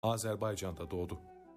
Azerbaycan'da doğdu.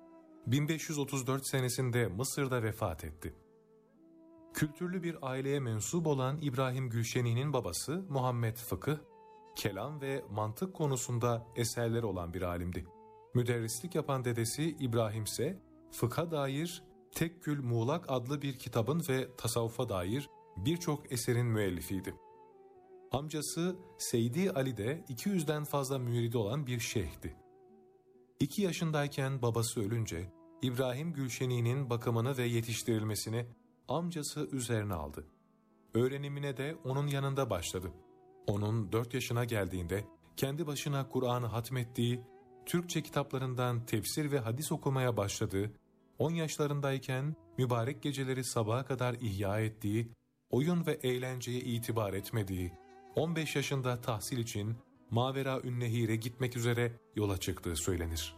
1534 senesinde Mısır'da vefat etti. Kültürlü bir aileye mensup olan İbrahim Gülşeni'nin babası Muhammed Fıkıh, kelam ve mantık konusunda eserleri olan bir alimdi. Müderrislik yapan dedesi İbrahim ise fıkha dair Tekkül Muğlak adlı bir kitabın ve tasavvufa dair birçok eserin müellifiydi. Amcası Seydi Ali de 200'den fazla müridi olan bir şeyhti. 2 yaşındayken babası ölünce İbrahim Gülşeni'nin bakımını ve yetiştirilmesini amcası üzerine aldı. Öğrenimine de onun yanında başladı. Onun 4 yaşına geldiğinde kendi başına Kur'an'ı hatmettiği, Türkçe kitaplarından tefsir ve hadis okumaya başladığı, 10 yaşlarındayken mübarek geceleri sabaha kadar ihya ettiği, oyun ve eğlenceye itibar etmediği, 15 yaşında tahsil için Maveraünnehir'e gitmek üzere yola çıktığı söylenir.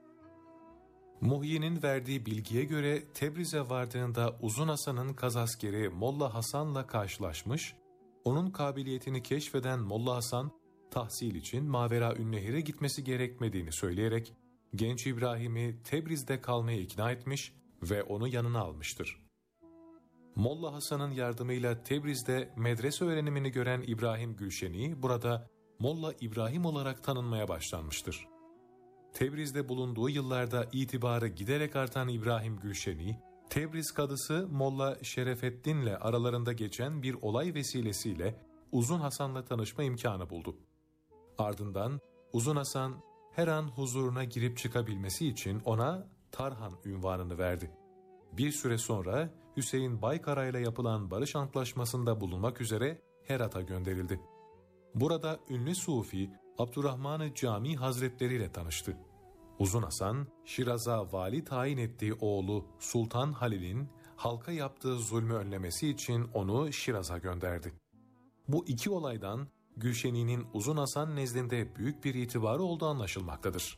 Muhyi'nin verdiği bilgiye göre Tebriz'e vardığında Uzun Hasan'ın kazaskeri Molla Hasan'la karşılaşmış, onun kabiliyetini keşfeden Molla Hasan, tahsil için Maveraünnehir'e gitmesi gerekmediğini söyleyerek genç İbrahim'i Tebriz'de kalmaya ikna etmiş ve onu yanına almıştır. Molla Hasan'ın yardımıyla Tebriz'de medrese öğrenimini gören İbrahim Gülşeni burada Molla İbrahim olarak tanınmaya başlanmıştır. Tebriz'de bulunduğu yıllarda itibarı giderek artan İbrahim Gülşeni, Tebriz kadısı Molla Şerefeddin'le aralarında geçen bir olay vesilesiyle Uzun Hasan'la tanışma imkanı buldu. Ardından Uzun Hasan her an huzuruna girip çıkabilmesi için ona Tarhan unvanını verdi. Bir süre sonra Hüseyin Baykara ile yapılan barış antlaşmasında bulunmak üzere Herat'a gönderildi. Burada ünlü Sufi Abdurrahman-ı Cami Hazretleri ile tanıştı. Uzun Hasan, Şiraz'a vali tayin ettiği oğlu Sultan Halil'in halka yaptığı zulmü önlemesi için onu Şiraz'a gönderdi. Bu 2 olaydan Gülşeni'nin Uzun Hasan nezdinde büyük bir itibarı olduğu anlaşılmaktadır.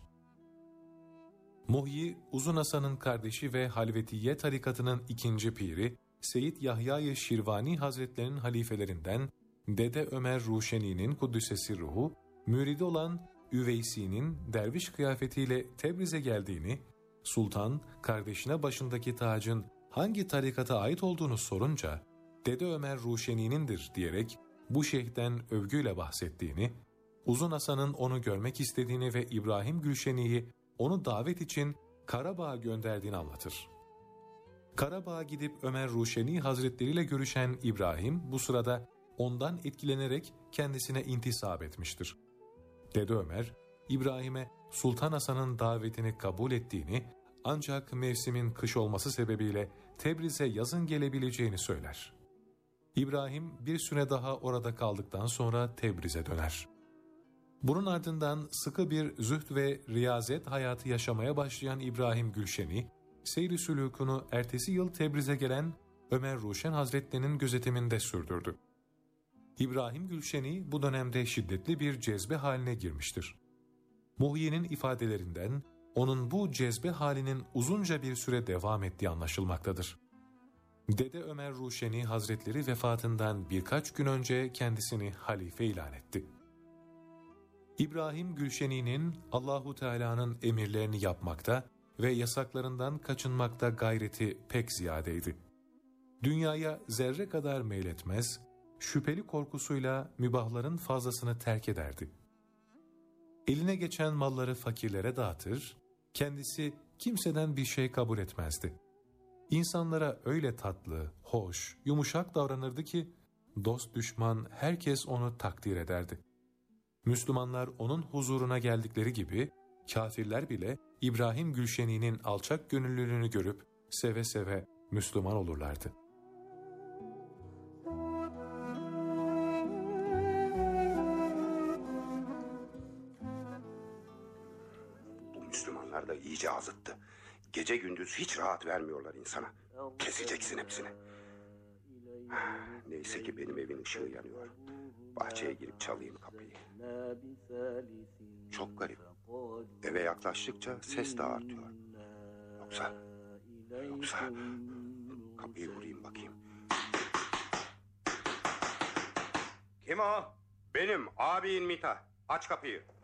Muhyi, Uzun Hasan'ın kardeşi ve Halvetiye tarikatının 2. piri Seyyid Yahya-i Şirvani Hazretlerinin halifelerinden Dede Ömer Ruşeni'nin Kuddüs'esi ruhu, müridi olan Üveysi'nin derviş kıyafetiyle Tebriz'e geldiğini, Sultan kardeşine başındaki tacın hangi tarikata ait olduğunu sorunca Dede Ömer Ruşeni'nindir diyerek bu şeyhten övgüyle bahsettiğini, Uzun Hasan'ın onu görmek istediğini ve İbrahim Gülşeni'yi onu davet için Karabağ'a gönderdiğini anlatır. Karabağ'a gidip Ömer Ruşeni Hazretleri ile görüşen İbrahim bu sırada ondan etkilenerek kendisine intisap etmiştir. Dede Ömer, İbrahim'e Sultan Hasan'ın davetini kabul ettiğini ancak mevsimin kış olması sebebiyle Tebriz'e yazın gelebileceğini söyler. İbrahim bir süre daha orada kaldıktan sonra Tebriz'e döner. Bunun ardından sıkı bir zühd ve riyazet hayatı yaşamaya başlayan İbrahim Gülşeni, seyri sülûkunu ertesi yıl Tebriz'e gelen Ömer Ruşen Hazretleri'nin gözetiminde sürdürdü. İbrahim Gülşeni bu dönemde şiddetli bir cezbe haline girmiştir. Muhyi'nin ifadelerinden onun bu cezbe halinin uzunca bir süre devam ettiği anlaşılmaktadır. Dede Ömer Ruşeni Hazretleri vefatından birkaç gün önce kendisini halife ilan etti. İbrahim Gülşeni'nin Allahu Teala'nın emirlerini yapmakta ve yasaklarından kaçınmakta gayreti pek ziyadeydi. Dünyaya zerre kadar meyletmez, şüpheli korkusuyla mübahların fazlasını terk ederdi. Eline geçen malları fakirlere dağıtır, kendisi kimseden bir şey kabul etmezdi. İnsanlara öyle tatlı, hoş, yumuşak davranırdı ki dost düşman herkes onu takdir ederdi. Müslümanlar onun huzuruna geldikleri gibi kafirler bile İbrahim Gülşeni'nin alçak gönüllülüğünü görüp seve seve Müslüman olurlardı. Bu Müslümanlar da iyice azıttı. Gece gündüz hiç rahat vermiyorlar insana. Keseceksin hepsini. Neyse ki benim evin ışığı yanıyor. Bahçeye girip çalayım kapıyı. Çok garip. Eve yaklaştıkça ses de artıyor. Yoksa kapıyı vurayım bakayım. Kim o? Benim abin Mita. Aç kapıyı.